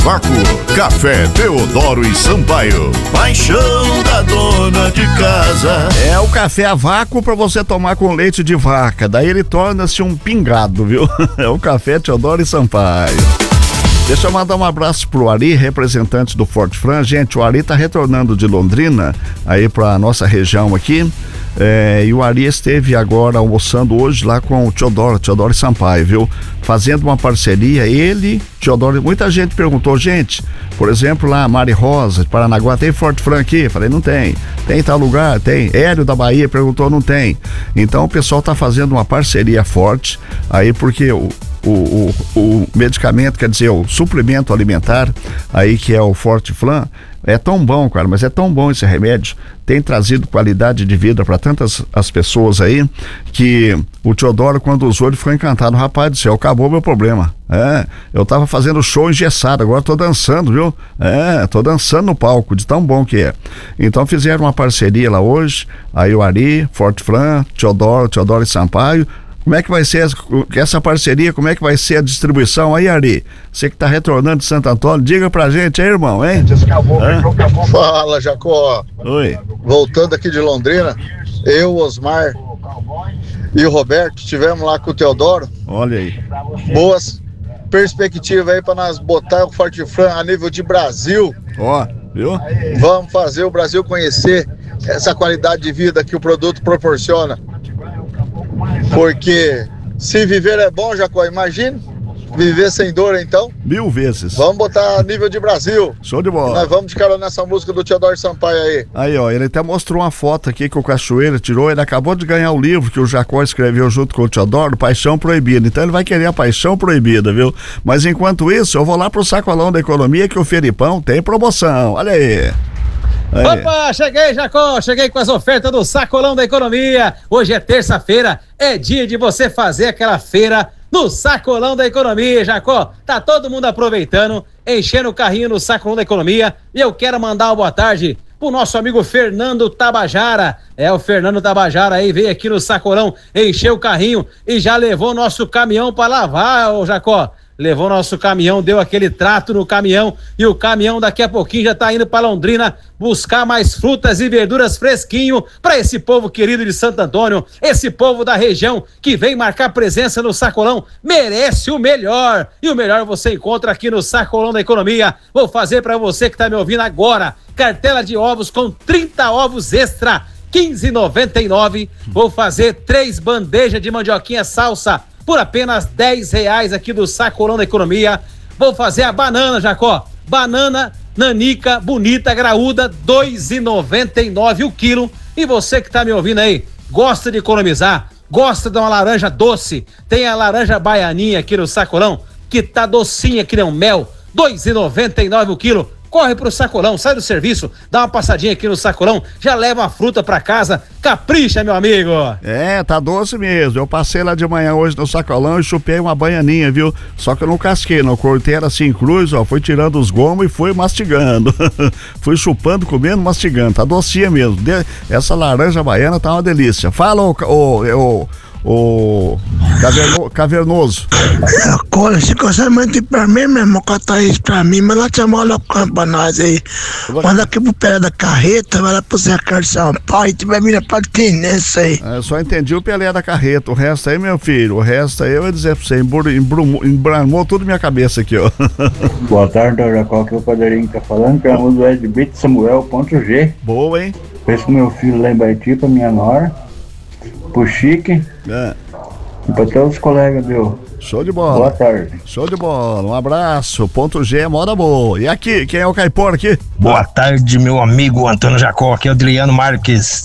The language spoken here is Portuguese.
Vácuo, Café Teodoro e Sampaio, paixão da dona de casa. É o café a vácuo para você tomar com leite de vaca, daí ele torna-se um pingado, viu? É o Café Teodoro e Sampaio. Deixa eu mandar um abraço pro Ari, representante do Forte Fran. Gente, o Ari tá retornando de Londrina, aí pra nossa região aqui, e o Ari esteve agora almoçando hoje lá com o Teodoro e Sampaio, viu? Fazendo uma parceria, ele, Teodoro, muita gente perguntou, gente, por exemplo, lá, Mari Rosa, de Paranaguá, tem Forte Fran aqui? Falei, não tem. Tem tal lugar? Tem. Hélio da Bahia perguntou, não tem. Então o pessoal tá fazendo uma parceria forte, aí porque o medicamento, quer dizer, o suplemento alimentar aí que é o Forte Flan, é tão bom, cara, mas é tão bom esse remédio, tem trazido qualidade de vida para tantas as pessoas aí, que o Teodoro, quando usou, ele ficou encantado. Rapaz do céu, acabou meu problema. Eu tava fazendo show engessado, agora tô dançando, viu? Tô dançando no palco, de tão bom que é. Então fizeram uma parceria lá hoje, aí o Ari, Forte Flan, Teodoro e Sampaio. Como é que vai ser essa parceria? Como é que vai ser a distribuição aí, Ari? Você que tá retornando de Santo Antônio, diga pra gente aí, irmão, hein? Fala, Jacó. Oi. Voltando aqui de Londrina, eu, Osmar e o Roberto estivemos lá com o Teodoro. Olha aí. Boas perspectivas aí pra nós botar o Forte Fran a nível de Brasil. Ó, viu? Vamos fazer o Brasil conhecer essa qualidade de vida que o produto proporciona. Porque se viver é bom, Jacó, imagina viver sem dor, então. 1000 vezes. Vamos botar a nível de Brasil. Show de bola. Nós vamos de cara nessa música do Teodoro Sampaio aí. Aí, ó, ele até mostrou uma foto aqui que o Cachoeira tirou. Ele acabou de ganhar o livro que o Jacó escreveu junto com o Teodoro, Paixão Proibida. Então ele vai querer a Paixão Proibida, viu? Mas enquanto isso, eu vou lá pro Sacolão da Economia, que o Feripão tem promoção. Olha aí. Opa, cheguei, Jacó, cheguei com as ofertas do Sacolão da Economia. Hoje é terça-feira, é dia de você fazer aquela feira no Sacolão da Economia, Jacó. Tá todo mundo aproveitando, enchendo o carrinho no Sacolão da Economia. E eu quero mandar uma boa tarde pro nosso amigo Fernando Tabajara. O Fernando Tabajara aí veio aqui no Sacolão, encheu o carrinho e já levou nosso caminhão pra lavar, ô Jacó. Levou nosso caminhão, deu aquele trato no caminhão e o caminhão daqui a pouquinho já tá indo para Londrina buscar mais frutas e verduras fresquinho para esse povo querido de Santo Antônio, esse povo da região que vem marcar presença no Sacolão, merece o melhor. E o melhor você encontra aqui no Sacolão da Economia. Vou fazer para você que tá me ouvindo agora, cartela de ovos com 30 ovos extra, R$15,99. Vou fazer 3 bandejas de mandioquinha salsa por apenas R$10 aqui do Sacolão da Economia. Vou fazer a banana, Jacó. Banana nanica, bonita, graúda, R$2,99 o quilo. E você que tá me ouvindo aí, gosta de economizar, gosta de uma laranja doce, tem a laranja baianinha aqui no Sacolão, que tá docinha que nem um mel, R$2,99 o quilo. Corre pro Sacolão, sai do serviço, dá uma passadinha aqui no Sacolão, já leva a fruta pra casa, capricha, meu amigo. Tá doce mesmo. Eu passei lá de manhã hoje no Sacolão e chupei uma baianinha, viu? Só que eu não casquei, não, cortei ela assim cruz, ó, fui tirando os gomos e fui mastigando. Fui chupando, comendo, mastigando, tá docinha mesmo. Essa laranja baiana tá uma delícia. Fala, o Cavernoso. Agora, se você mentir pra mim mesmo, contar isso pra mim, mas lá chamou o pra nós aí. Manda aqui pro Pelé da Carreta, vai lá pro Zé Carlos Sampaio, e vai virar patinense aí. Eu só entendi o Pelé da Carreta, o resto aí, meu filho, o resto aí eu ia dizer pra você, embramou tudo minha cabeça aqui, ó. Boa tarde, Jacó, que o Padrinho tá falando, que é a música é de Bit Samuel.g. Boa, hein? Fez com meu filho lá em Baiti, pra minha nora, pro Chique. E pra todos os colegas, viu? Show de bola. Boa tarde. Show de bola. Um abraço. Ponto G é moda boa. E aqui, quem é o caipora aqui? Boa tarde, meu amigo Antônio Jacó. Aqui é o Adriano Marques.